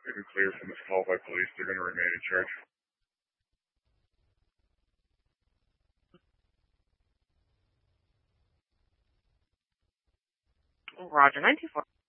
They've been cleared from this call by police. They're going to remain in charge. Roger, 924.